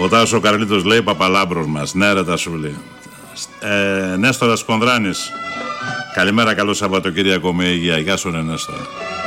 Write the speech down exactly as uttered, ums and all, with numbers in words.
Ο Τάσος ο Καρλίτος λέει Παπαλάμπρος μας. Ναι ρε Τασούλη. ε, Νέστορας Κονδράνης. Καλημέρα, καλό Σαββατοκύριακο με υγεία. Γεια σου ρε Νέστορα.